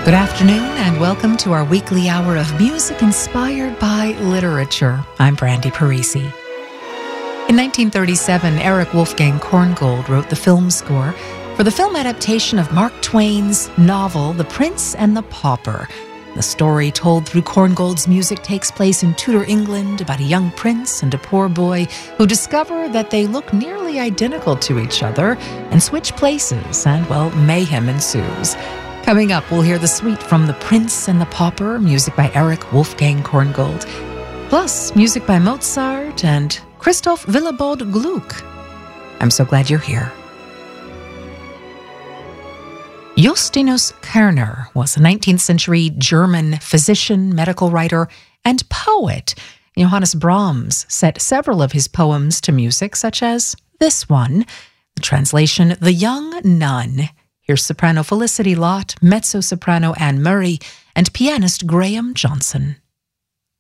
Good afternoon and welcome to our weekly hour of music inspired by literature. I'm Brandy Parisi. In 1937, Erich Wolfgang Korngold wrote the film score for the film adaptation of Mark Twain's novel The Prince and the Pauper. The story, told through Korngold's music, takes place in Tudor England about a young prince and a poor boy who discover that they look nearly identical to each other and switch places, and, well, mayhem ensues. Coming up, we'll hear the suite from The Prince and the Pauper, music by Erich Wolfgang Korngold, plus music by Mozart and Christoph Willibald Gluck. I'm so glad you're here. Justinus Kerner was a 19th century German physician, medical writer, and poet. Johannes Brahms set several of his poems to music, such as this one, the translation, The Young Nun. Here's soprano Felicity Lott, mezzo-soprano Anne Murray, and pianist Graham Johnson.